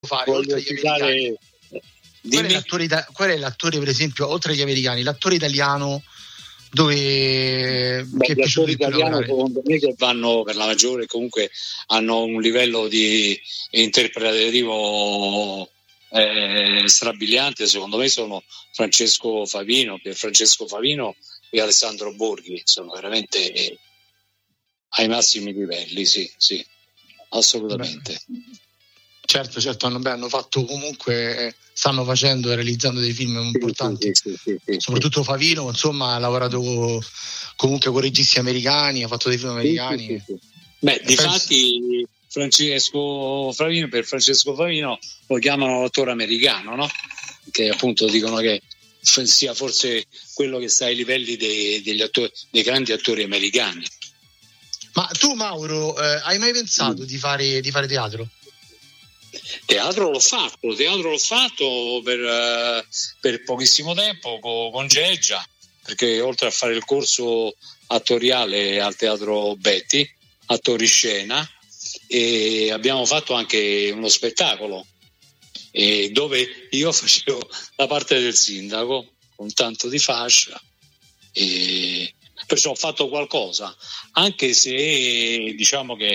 fare oltre agli americani. Qual è l'attore, per esempio, oltre agli americani, l'attore italiano dove che gli attori italiani secondo me che vanno per la maggiore, comunque hanno un livello di interpretativo strabiliante, secondo me sono Francesco Favino e Alessandro Borghi, sono veramente ai massimi livelli, sì, assolutamente. Certo, hanno fatto comunque, stanno facendo e realizzando dei film importanti, sì. Soprattutto Favino, insomma, ha lavorato comunque con registi americani, ha fatto dei film americani. Sì. Beh, difatti Francesco Favino lo chiamano l'attore americano, no? Che appunto dicono che sia forse quello che sta ai livelli dei grandi attori americani. Ma tu, Mauro, hai mai pensato di fare teatro? Teatro l'ho fatto per pochissimo tempo con Geggia, perché oltre a fare il corso attoriale al Teatro Betti, attori scena, e abbiamo fatto anche uno spettacolo dove io facevo la parte del sindaco con tanto di fascia, e perciò ho fatto qualcosa, anche se diciamo che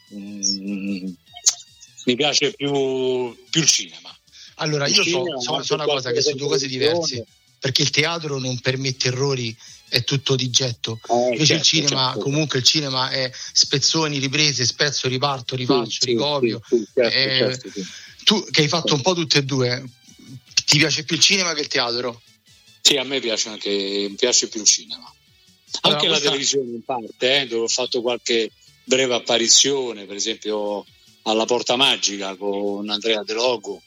mi piace più il cinema. Allora, io so una cosa, che sono due cose diverse, perché il teatro non permette errori, è tutto di getto. Invece il cinema, comunque il cinema è spezzoni, riprese, spezzo, riparto, rifaccio, ricopio. Certo. Tu che hai fatto un po' tutte e due, ti piace più il cinema che il teatro? Sì, a me piace più il cinema. Anche la televisione in parte, dove ho fatto qualche breve apparizione, per esempio alla Porta Magica con Andrea De Logu,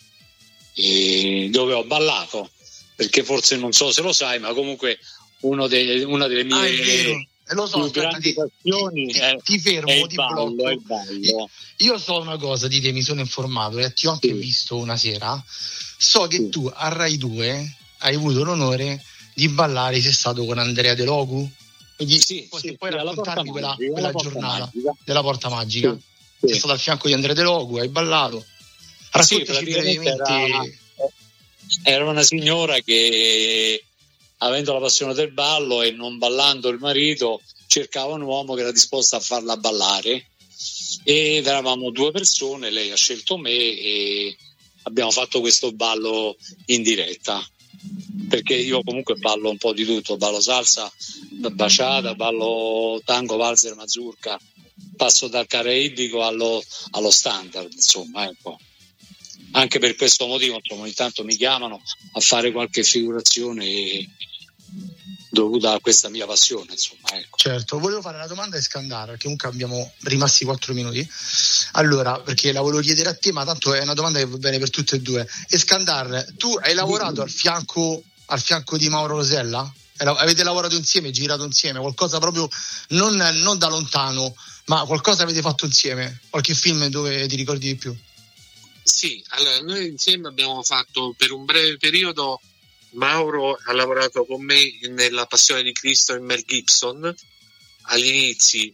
dove ho ballato, perché forse non so se lo sai, ma comunque una delle mie più grandi passioni ti fermo, è il ballo. Io so una cosa di te, mi sono informato e ti ho anche visto una sera. So che tu a Rai 2 hai avuto l'onore di ballare, sei stato con Andrea De Logu. Puoi raccontarmi quella giornata della Porta Magica? Sei stato al fianco di Andrea De Logu, hai ballato. Raccontaci brevemente. Era una signora che, avendo la passione del ballo e non ballando il marito, cercava un uomo che era disposto a farla ballare, ed eravamo due persone, lei ha scelto me e abbiamo fatto questo ballo in diretta, perché io comunque ballo un po' di tutto, ballo salsa, bachata, ballo tango, valzer, mazurka, passo dal caraibico allo standard, insomma, ecco. Anche per questo motivo, insomma, ogni tanto mi chiamano a fare qualche figurazione dovuta a questa mia passione, insomma, ecco. Certo, volevo fare una domanda a Skandar, perché comunque abbiamo rimasti 4 minuti. Allora, perché la volevo chiedere a te, ma tanto è una domanda che va bene per tutte e due. Skandar, tu hai lavorato al fianco di Mauro Rosella? Avete lavorato insieme, girato insieme, qualcosa proprio non da lontano, ma qualcosa avete fatto insieme? Qualche film dove ti ricordi di più? Sì, allora noi insieme abbiamo fatto per un breve periodo. Mauro ha lavorato con me nella Passione di Cristo in Mel Gibson agli inizi,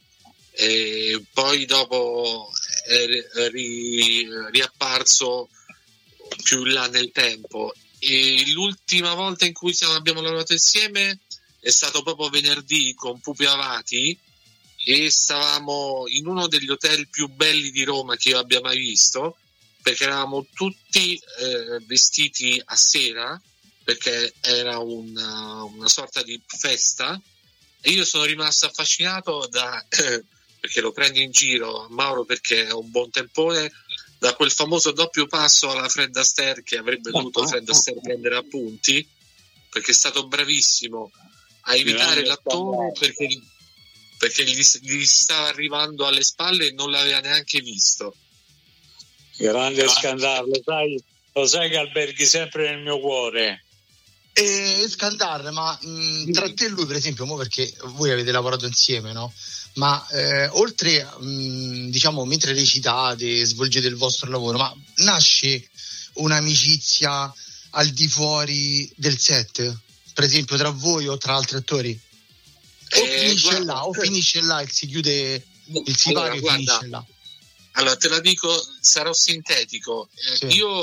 poi dopo è riapparso più in là nel tempo, e l'ultima volta in cui abbiamo lavorato insieme è stato proprio venerdì con Pupi Avati, e stavamo in uno degli hotel più belli di Roma che io abbia mai visto, perché eravamo tutti vestiti a sera, perché era una sorta di festa, e io sono rimasto affascinato perché lo prendo in giro Mauro perché è un buon tempone, da quel famoso doppio passo alla Fred Astaire che avrebbe dovuto Fred Astaire prendere appunti, perché è stato bravissimo a evitare l'attore perché gli stava arrivando alle spalle e non l'aveva neanche visto. Grande Skandar, lo sai che alberghi sempre nel mio cuore. Skandar, ma tra te e lui, per esempio, perché voi avete lavorato insieme, no? Ma oltre, diciamo, mentre recitate, svolgete il vostro lavoro, ma nasce un'amicizia al di fuori del set, per esempio tra voi o tra altri attori? O finisce là, e si chiude il sipario e finisce là? Allora te la dico, sarò sintetico. Sì. Io